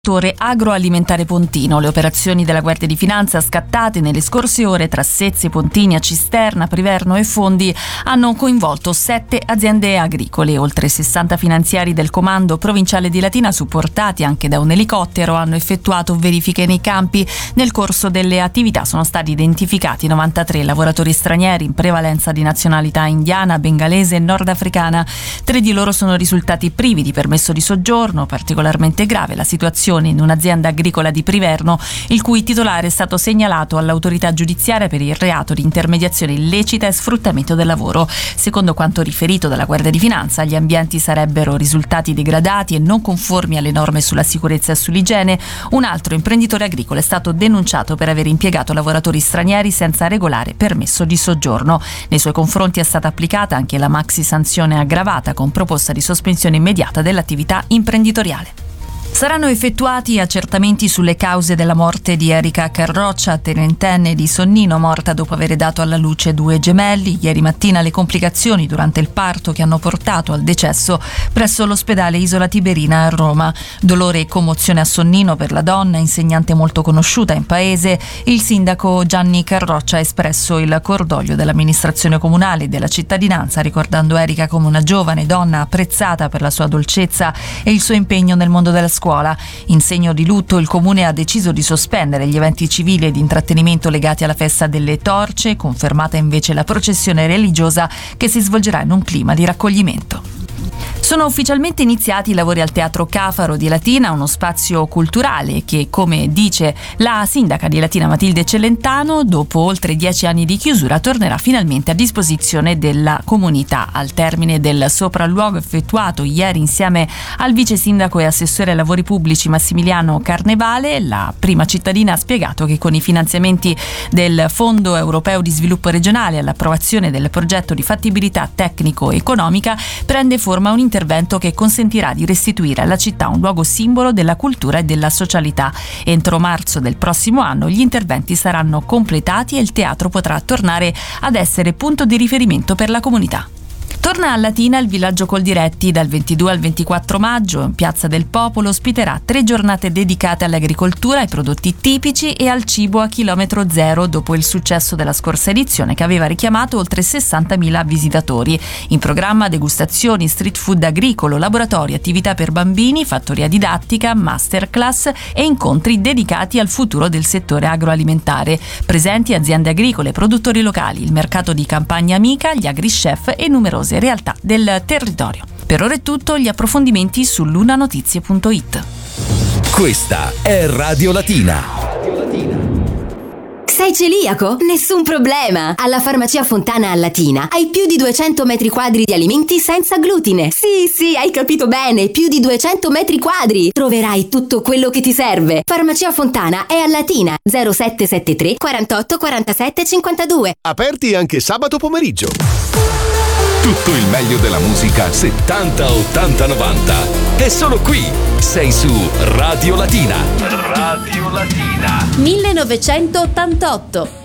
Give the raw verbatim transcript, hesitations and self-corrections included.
settore agroalimentare pontino. Le operazioni della Guardia di Finanza scattate nelle scorse ore tra Sezze, Pontinia, Cisterna, Priverno e Fondi hanno coinvolto sette aziende agricole. Oltre sessanta finanziari del comando provinciale di Latina, supportati anche da un elicottero, hanno effettuato verifiche nei campi. Nel corso delle attività sono stati identificati novantatré lavoratori stranieri, in prevalenza di nazionalità indiana, bengalese e nordafricana. Tre di loro sono risultati privi di permesso di soggiorno. Particolarmente grave la situazione in un'azienda agricola di Priverno, il cui titolare è stato segnalato all'autorità giudiziaria per il reato di intermediazione illecita e sfruttamento del lavoro. Secondo quanto riferito dalla Guardia di Finanza, gli ambienti sarebbero risultati degradati e non conformi alle norme sulla sicurezza e sull'igiene. Un altro imprenditore agricolo è stato denunciato per aver impiegato lavoratori stranieri senza regolare permesso di soggiorno. Nei suoi confronti è stata applicata anche la maxi sanzione aggravata con proposta di sospensione immediata dell'attività imprenditoriale. Saranno effettuati accertamenti sulle cause della morte di Erika Carroccia, tenentenne di Sonnino, morta dopo aver dato alla luce due gemelli. Ieri mattina le complicazioni durante il parto che hanno portato al decesso presso l'ospedale Isola Tiberina a Roma. Dolore e commozione a Sonnino per la donna, insegnante molto conosciuta in paese. Il sindaco Gianni Carroccia ha espresso il cordoglio dell'amministrazione comunale e della cittadinanza, ricordando Erika come una giovane donna apprezzata per la sua dolcezza e il suo impegno nel mondo della scuola. In segno di lutto, il comune ha deciso di sospendere gli eventi civili e di intrattenimento legati alla festa delle torce, confermata invece la processione religiosa che si svolgerà in un clima di raccoglimento. Sono ufficialmente iniziati i lavori al Teatro Cafaro di Latina, uno spazio culturale che, come dice la sindaca di Latina Matilde Celentano, dopo oltre dieci anni di chiusura tornerà finalmente a disposizione della comunità. Al termine del sopralluogo effettuato ieri insieme al vice sindaco e assessore ai lavori pubblici Massimiliano Carnevale, la prima cittadina ha spiegato che con i finanziamenti del Fondo Europeo di Sviluppo Regionale all'approvazione del progetto di fattibilità tecnico-economica prende forma un intervento che consentirà di restituire alla città un luogo simbolo della cultura e della socialità. Entro marzo del prossimo anno gli interventi saranno completati e il teatro potrà tornare ad essere punto di riferimento per la comunità. Torna a Latina il Villaggio Coldiretti. Dal ventidue al ventiquattro maggio in Piazza del Popolo ospiterà tre giornate dedicate all'agricoltura, ai prodotti tipici e al cibo a chilometro zero, dopo il successo della scorsa edizione che aveva richiamato oltre sessantamila visitatori. In programma degustazioni, street food agricolo, laboratori, attività per bambini, fattoria didattica, masterclass e incontri dedicati al futuro del settore agroalimentare. Presenti aziende agricole, produttori locali, il mercato di campagna amica, gli agrichef e numerose realtà del territorio. Per ora è tutto, gli approfondimenti su lunanotizie punto it. Questa è Radio Latina. Sei celiaco? Nessun problema! Alla Farmacia Fontana a Latina hai più di duecento metri quadri di alimenti senza glutine. Sì, sì, hai capito bene, più di duecento metri quadri. Troverai tutto quello che ti serve. Farmacia Fontana è a Latina, zero sette sette tre quarantotto quarantasette cinquantadue. Aperti anche sabato pomeriggio. Tutto il meglio della musica settanta, ottanta, novanta è solo qui. Sei su Radio Latina. Radio Latina. millenovecentottantotto.